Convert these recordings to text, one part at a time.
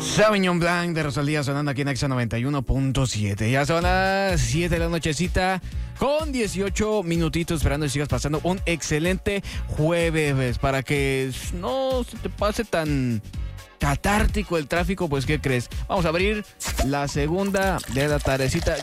Sauvignon Blanc de Rosalía sonando aquí en Exa 91.7. Ya son las 7 de la nochecita con 18 minutitos, esperando que sigas pasando un excelente jueves para que no se te pase tan catártico el tráfico. Pues, ¿qué crees? Vamos a abrir la segunda de la tardecita.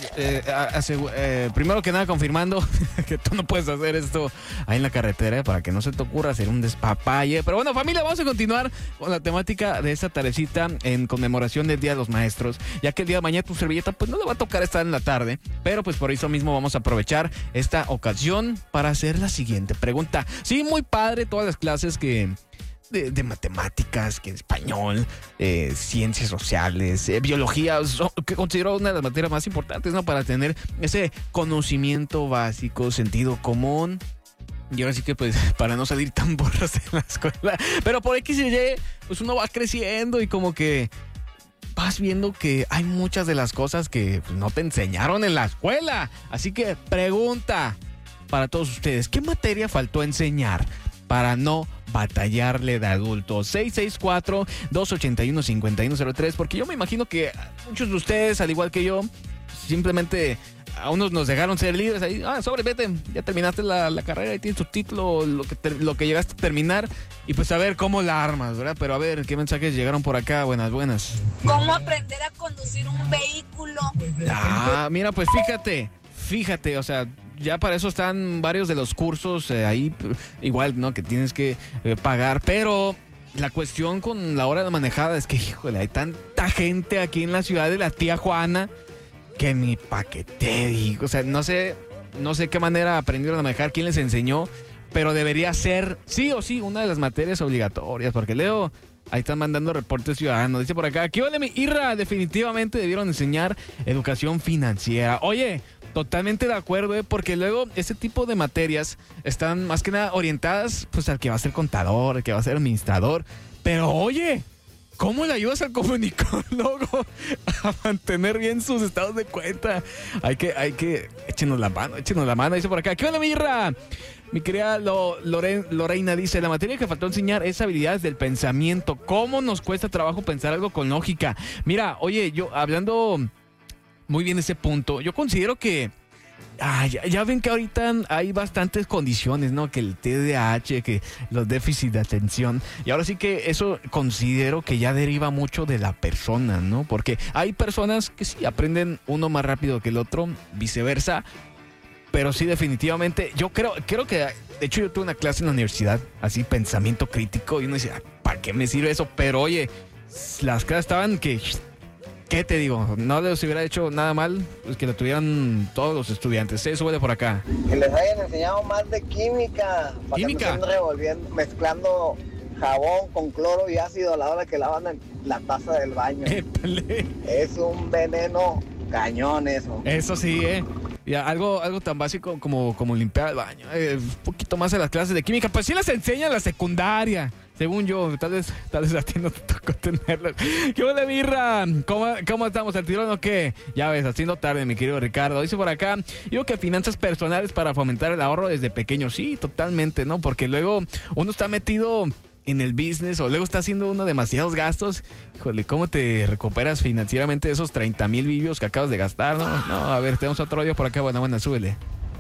Primero que nada, confirmando que tú no puedes hacer esto ahí en la carretera, para que no se te ocurra hacer un despapalle. Pero bueno, familia, vamos a continuar con la temática de esta tardecita en conmemoración del Día de los Maestros, ya que el día de mañana tu servilleta pues no le va a tocar estar en la tarde, pero pues por eso mismo vamos a aprovechar esta ocasión para hacer la siguiente pregunta. Sí, muy padre todas las clases de matemáticas, que español, ciencias sociales, biología, que considero una de las materias más importantes, ¿no? Para tener ese conocimiento básico, sentido común. Y ahora sí que, pues, para no salir tan borras en la escuela. Pero por X y Y, pues uno va creciendo y como que vas viendo que hay muchas de las cosas que pues, no te enseñaron en la escuela. Así que pregunta para todos ustedes: ¿qué materia faltó enseñar para no batallarle de adultos? 664-281-5103, porque yo me imagino que muchos de ustedes, al igual que yo, simplemente a unos nos dejaron ser libres ahí. Sobre, vete, ya terminaste la carrera y tienes tu título, lo que llegaste a terminar, y pues a ver cómo la armas, ¿verdad? Pero a ver, ¿qué mensajes llegaron por acá? Buenas. ¿Cómo aprender a conducir un vehículo? Mira, pues fíjate, o sea, ya para eso están varios de los cursos ahí, igual, ¿no? Que tienes que pagar, pero la cuestión con la hora de manejada es que, híjole, hay tanta gente aquí en la ciudad de la tía Juana que ni pa' qué te digo. O sea, no sé qué manera aprendieron a manejar, quién les enseñó, pero debería ser sí o sí una de las materias obligatorias, porque Leo, ahí están mandando reportes ciudadanos. Dice por acá, ¿qué onda, mi Irra? Definitivamente debieron enseñar educación financiera. Oye, totalmente de acuerdo, porque luego ese tipo de materias están más que nada orientadas pues al que va a ser contador, al que va a ser administrador. Pero oye, ¿cómo le ayudas al comunicólogo a mantener bien sus estados de cuenta? Hay que échenos la mano. Dice por acá, ¿qué onda, Mirra? Mi querida Lorena dice, la materia que faltó enseñar es habilidades del pensamiento. ¿Cómo nos cuesta trabajo pensar algo con lógica? Mira, oye, yo hablando muy bien de ese punto, yo considero que ya ven que ahorita hay bastantes condiciones, ¿no? Que el TDAH, que los déficits de atención. Y ahora sí que eso considero que ya deriva mucho de la persona, ¿no? Porque hay personas que sí aprenden uno más rápido que el otro, viceversa. Pero sí, definitivamente, yo creo que, de hecho, yo tuve una clase en la universidad, así, pensamiento crítico, y uno dice, ¿para qué me sirve eso? Pero oye, las clases estaban que... ¿Qué te digo? No les hubiera hecho nada mal pues, que lo tuvieran todos los estudiantes. Sube de por acá. Que les hayan enseñado más de química. ¿Química? Para que no estén mezclando jabón con cloro y ácido a la hora que lavan la taza del baño. Es un veneno cañón eso. Eso sí, Ya, algo tan básico como limpiar el baño. Un poquito más en las clases de química. Pues sí las enseñan en la secundaria. Según yo, tal vez a ti no te tocó tenerlas. ¿Qué onda, Mirra? ¿Cómo estamos? ¿Al tirón o qué? Ya ves, haciendo tarde, mi querido Ricardo. Dice por acá, digo que finanzas personales para fomentar el ahorro desde pequeño. Sí, totalmente, ¿no? Porque luego uno está metido en el business o luego está haciendo uno demasiados gastos. Híjole, ¿cómo te recuperas financieramente de esos 30,000 vivios que acabas de gastar, no? No, a ver, tenemos otro audio por acá. Buena, súbele.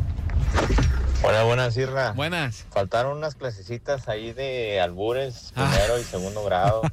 Hola, buenas, Irra. Buenas. Faltaron unas clasecitas ahí de albures, primero y segundo grado.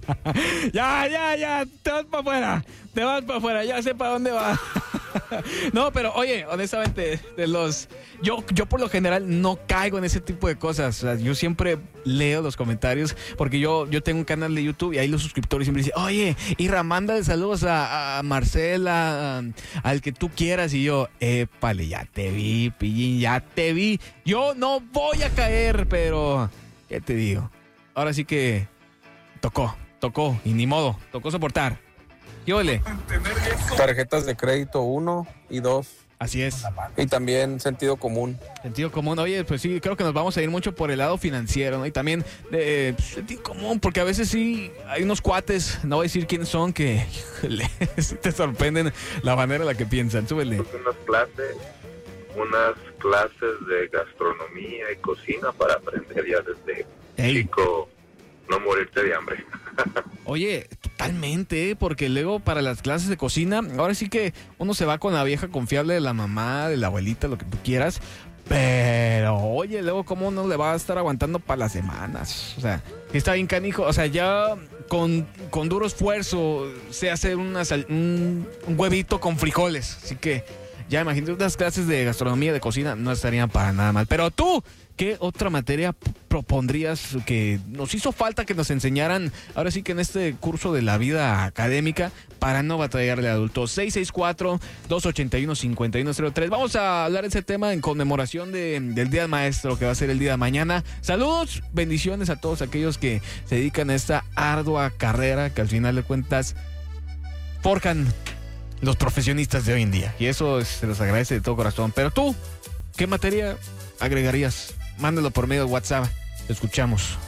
Ya, te vas para afuera, ya sé para dónde va. No, pero oye, honestamente, yo por lo general no caigo en ese tipo de cosas. O sea, yo siempre leo los comentarios porque yo tengo un canal de YouTube y ahí los suscriptores siempre dicen, oye, Irra, mándale saludos a Marcela, al que tú quieras. Y yo, épale, ya te vi, pillín, ya te vi. Yo no voy a caer, pero ¿qué te digo? Ahora sí que tocó y ni modo, tocó soportar. ¿Qué ole? Tarjetas de crédito 1 y 2. Así es. Y también sentido común. Sentido común. Oye, pues sí, creo que nos vamos a ir mucho por el lado financiero, ¿no? Y también sentido común, porque a veces sí hay unos cuates, no voy a decir quiénes son, que híjole, sí te sorprenden la manera en la que piensan. Súbele. Unas clases de gastronomía y cocina para aprender ya desde chico, no morirte de hambre. Oye, Totalmente, porque luego para las clases de cocina, ahora sí que uno se va con la vieja confiable de la mamá, de la abuelita, lo que tú quieras. Pero, oye, luego cómo uno le va a estar aguantando para las semanas. O sea, está bien canijo. O sea, ya con duro esfuerzo se hace un huevito con frijoles. Así que ya imagínate, unas clases de gastronomía, de cocina, no estarían para nada mal. Pero tú, ¿qué otra materia propondrías que nos hizo falta que nos enseñaran, ahora sí que en este curso de la vida académica, para no batallar de adultos? 664-281-5103. Vamos a hablar de ese tema en conmemoración del Día del Maestro, que va a ser el día de mañana. Saludos, bendiciones a todos aquellos que se dedican a esta ardua carrera que al final de cuentas forjan los profesionistas de hoy en día. Y eso se los agradece de todo corazón. Pero tú, ¿qué materia agregarías? Mándalo por medio de WhatsApp. Te escuchamos.